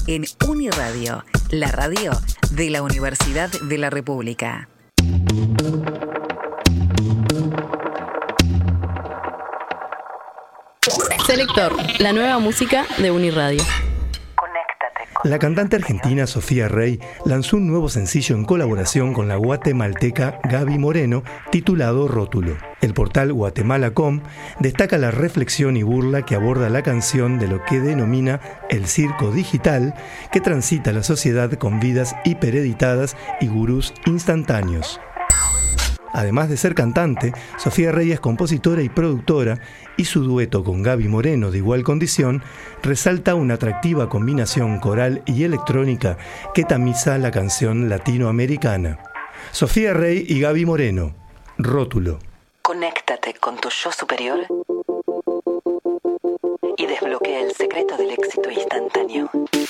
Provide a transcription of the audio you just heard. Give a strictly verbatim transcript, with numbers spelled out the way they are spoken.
en Uniradio, la radio de la Universidad de la República. Selector, la nueva música de Uniradio. La cantante argentina Sofía Rey lanzó un nuevo sencillo en colaboración con la guatemalteca Gaby Moreno, titulado Rótulo. El portal Guatemala punto com destaca la reflexión y burla que aborda la canción de lo que denomina el circo digital que transita la sociedad con vidas hipereditadas y gurús instantáneos. Además de ser cantante, Sofía Rey es compositora y productora, y su dueto con Gaby Moreno, de igual condición, resalta una atractiva combinación coral y electrónica que tamiza la canción latinoamericana. Sofía Rey y Gaby Moreno, Rótulo. Conéctate con tu yo superior y desbloquea el secreto del éxito instantáneo.